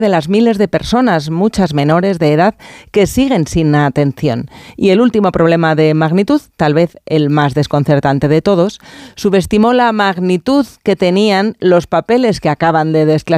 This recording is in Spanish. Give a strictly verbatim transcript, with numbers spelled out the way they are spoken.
de las miles de personas, muchas menores de edad, que siguen sin atención. Y el último problema de magnitud, tal vez el más desconcertante de todos, subestimó la magnitud que tenían los papeles que acaban de desclasificar